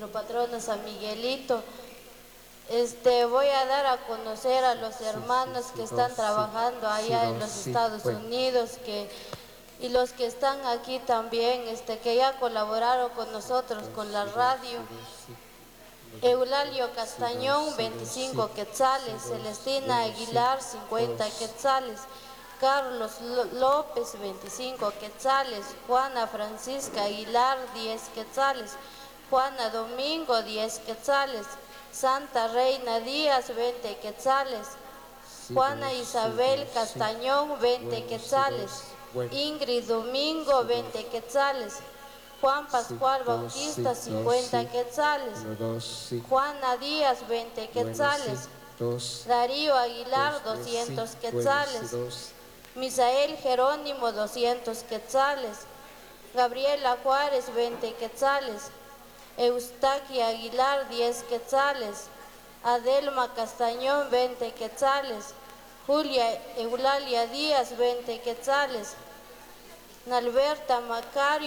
nuestro patrono San Miguelito. Voy a dar a conocer a los hermanos que están trabajando allá en los Estados Unidos, y los que están aquí también, que ya colaboraron con nosotros, con la radio. Eulalio Castañón, 25 quetzales. Celestina Aguilar, 50 quetzales. Carlos López, 25 quetzales. Juana Francisca Aguilar, 10 quetzales. Juana Domingo, 10 quetzales. Santa Reina Díaz, 20 quetzales. Juana Isabel Castañón, 20 quetzales. Ingrid Domingo, 20 quetzales. Juan Pascual Bautista, 50 quetzales. Juana Díaz, 20 quetzales. Darío Aguilar, 200 quetzales. Misael Jerónimo, 200 quetzales. Gabriela Juárez, 20 quetzales. Eustaquia Aguilar, 10 quetzales. Adelma Castañón, 20 quetzales. Julia Eulalia Díaz, 20 quetzales. Nalberta Macario,